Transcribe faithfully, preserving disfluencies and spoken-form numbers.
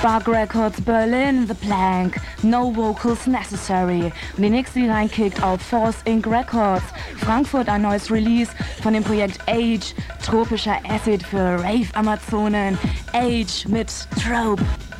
Bug Records Berlin, The Plank, No Vocals Necessary. Und die nächste, die reinkickt auf Force Incorporated Records. Frankfurt, ein neues Release von dem Projekt Age, tropischer Acid für Rave-Amazonen. Age mit Trope.